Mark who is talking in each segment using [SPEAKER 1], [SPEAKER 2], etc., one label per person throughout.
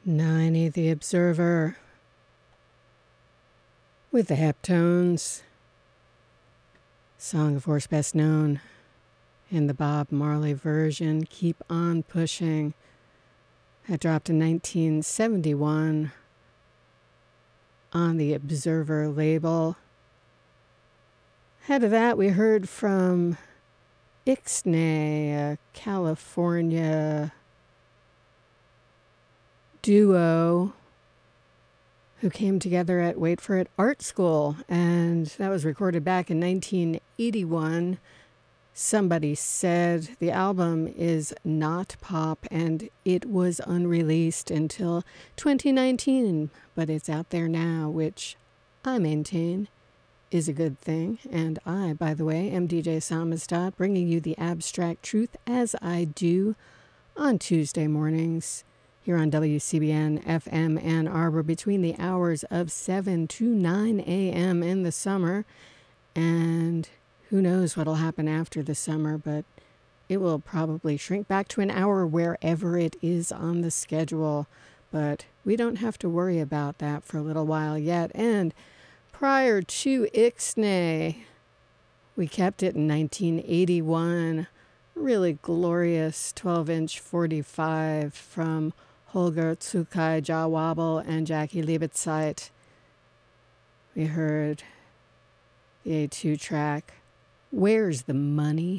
[SPEAKER 1] 90 The Observer with the Heptones. Song, of course, best known in the Bob Marley version, Keep On Pushing. That dropped in 1971 on the Observer label. Ahead of that, we heard from Ixnay, a California duo who came together at, wait for it, art school. And that was recorded back in 1981. Somebody Said. The album is not pop, and it was unreleased until 2019, but it's out there now, which I maintain is a good thing. And I, by the way, am DJ Samizdat, bringing you the abstract truth as I do on Tuesday mornings here on WCBN FM Ann Arbor between the hours of 7 to 9 a.m. in the summer. And who knows what'll happen after the summer, but it will probably shrink back to an hour wherever it is on the schedule. But we don't have to worry about that for a little while yet. And prior to Ixnay, we kept it in 1981. Really glorious 12-inch 45 from Holger Tsukai, Jah Wobble, and Jackie Liebetzeit. We heard the A2 track, Where's the Money?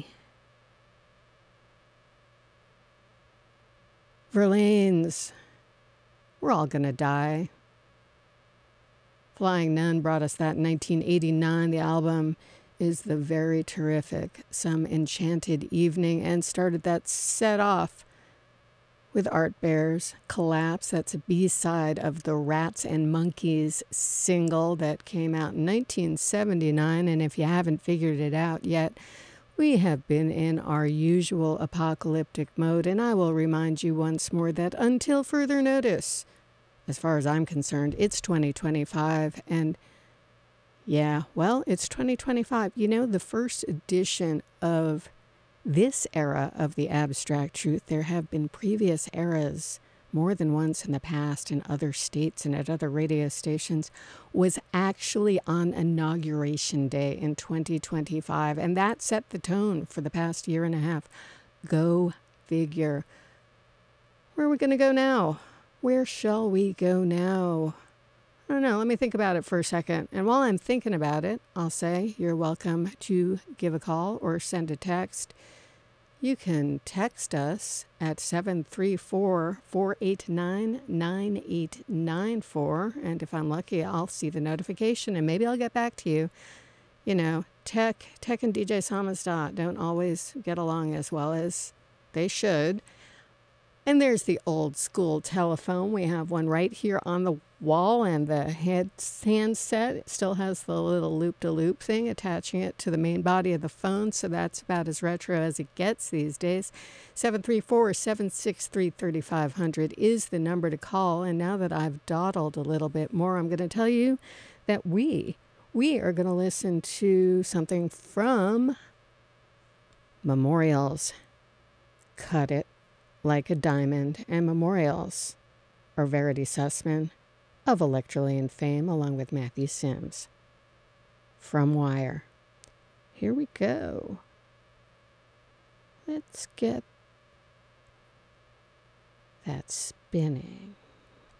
[SPEAKER 1] Verlaine's We're All Gonna Die. Flying Nun brought us that in 1989. The album is the very terrific Some Enchanted Evening, and started that set off with Art Bear's Collapse. That's a B-side of the Rats and Monkeys single that came out in 1979. And if you haven't figured it out yet, we have been in our usual apocalyptic mode. And I will remind you once more that until further notice, as far as I'm concerned, it's 2025. And yeah, well, it's 2025. You know, the first edition of this era of the abstract truth, there have been previous eras more than once in the past in other states and at other radio stations, was actually on Inauguration Day in 2025. And that set the tone for the past year and a half. Go figure. Where are we going to go now? Where shall we go now? I don't know. Let me think about it for a second. And while I'm thinking about it, I'll say you're welcome to give a call or send a text. You can text us at 734-489-9894. And if I'm lucky, I'll see the notification and maybe I'll get back to you. You know, Tech and DJ Samizdat don't always get along as well as they should. And there's the old school telephone. We have one right here on the wall, and the handset still has the little loop-to-loop thing attaching it to the main body of the phone, so that's about as retro as it gets these days. 734-763-3500 is the number to call. And now that I've dawdled a little bit more, I'm going to tell you that we are going to listen to something from Memorials. Cut It Like a Diamond. And Memorials are Verity Sussman of Electroland fame, along with Matthew Sims from Wire. Here we go. Let's get that spinning.